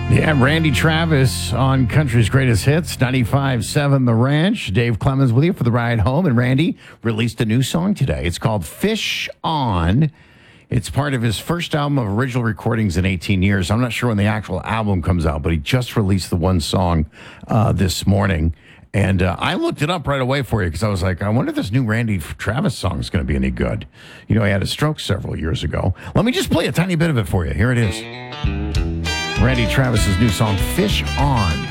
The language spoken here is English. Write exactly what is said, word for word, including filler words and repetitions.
Yeah, Randy Travis on Country's Greatest Hits, ninety-five seven The Ranch. Dave Clemens with you for the ride home. And Randy released a new song today. It's called Fish On. It's part of his first album of original recordings in eighteen years. I'm not sure when the actual album comes out, but he just released the one song uh, this morning. And uh, I looked it up right away for you because I was like, I wonder if this new Randy Travis song is going to be any good. You know, he had a stroke several years ago. Let me just play a tiny bit of it for you. Here it is. Randy Travis's new song, Fish On.